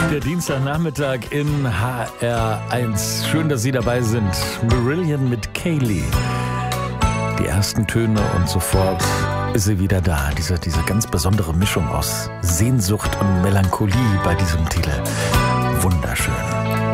Der Dienstagnachmittag in HR1. Schön, dass Sie dabei sind. Marillion mit Kaylee. Die ersten Töne und sofort ist sie wieder da. Diese ganz besondere Mischung aus Sehnsucht und Melancholie bei diesem Titel. Wunderschön.